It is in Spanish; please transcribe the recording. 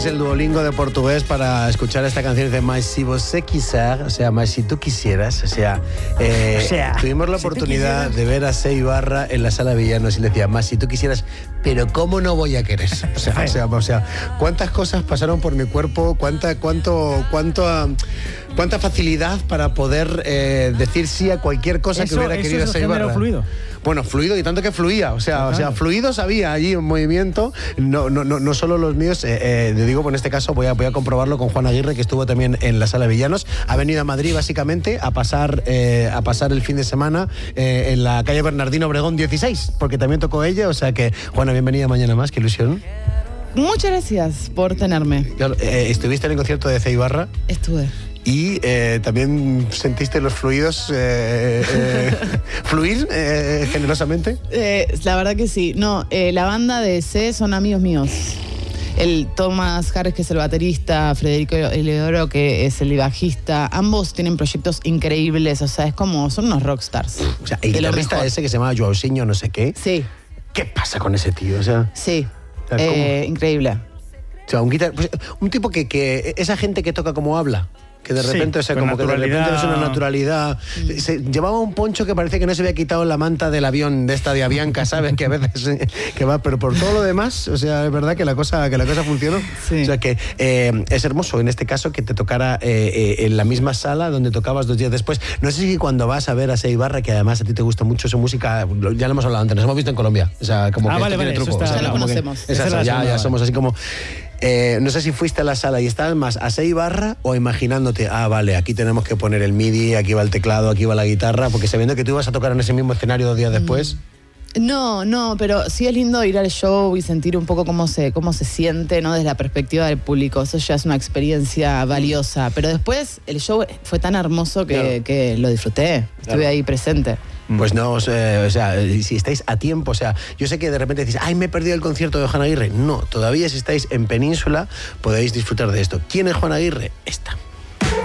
el Duolingo de portugués para escuchar esta canción de Mas si você quiser, o sea, Mas si tú quisieras, tuvimos la oportunidad de ver a Sé Ibarra en la Sala Villanos y le decía, Mas si tú quisieras, pero ¿cómo no voy a querer? O sea, ¿cuántas cosas pasaron por mi cuerpo? ¿Cuánta facilidad para poder decir sí a cualquier cosa que hubiera querido Sé Ibarra? Fluido. Bueno, fluido y tanto que fluía, o sea, fluidos había allí en movimiento, no solo los míos, digo, en este caso voy a comprobarlo con Juan Aguirre, que estuvo también en la Sala Villanos, ha venido a Madrid básicamente a pasar el fin de semana en la calle Bernardino Obregón 16, porque también tocó ella, o sea que, Juana, bienvenida mañana más, qué ilusión. Muchas gracias por tenerme. ¿Estuviste en el concierto de Sé Ibarra? Estuve. Y también sentiste los fluidos fluir generosamente. La verdad que sí. No, la banda de C son amigos míos. El Tomás Harris, que es el baterista, Federico Eleodoro, que es el bajista, ambos tienen proyectos increíbles, o sea, es como, son unos rockstars. O sea, el guitarrista ese que se llama Joausinho no sé qué. Sí. ¿Qué pasa con ese tío? O sea, sí, increíble. O sea, un tipo que esa gente que toca como habla. Que de repente, sí, como que de repente es una naturalidad. Llevaba un poncho que parece que no se había quitado la manta del avión, de esta de Avianca, ¿sabes? Que a veces que va, pero por todo lo demás, o sea, es verdad que la cosa funcionó. Sí. O sea que es hermoso en este caso que te tocara en la misma sala donde tocabas 2 días después. No sé si cuando vas a ver a Sé Ibarra, que además a ti te gusta mucho su música, ya lo hemos hablado antes, nos hemos visto en Colombia. O sea, como que vale, tiene truco. Ya lo conocemos. Ya somos así como... no sé si fuiste a la sala y estabas más a Sé Ibarra o imaginándote, vale, aquí tenemos que poner el MIDI, aquí va el teclado, aquí va la guitarra, porque sabiendo que tú ibas a tocar en ese mismo escenario 2 días después. No, pero sí es lindo ir al show y sentir un poco cómo se siente, ¿no? Desde la perspectiva del público. Eso ya es una experiencia valiosa. Pero después el show fue tan hermoso que lo disfruté. Estuve ahí presente. Pues no, o sea, si estáis a tiempo, o sea, yo sé que de repente decís, me he perdido el concierto de Juan Aguirre. No, todavía si estáis en Península podéis disfrutar de esto. ¿Quién es Juan Aguirre? Esta.